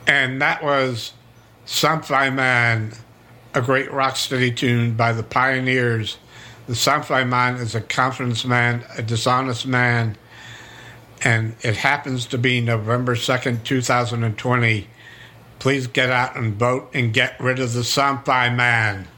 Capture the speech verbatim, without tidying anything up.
And that was Samfly Man, a great rocksteady tune by the Pioneers. The Samfly Man is a confidence man, a dishonest man, and it happens to be November second, two thousand twenty. Please get out and vote and get rid of the Samfly Man.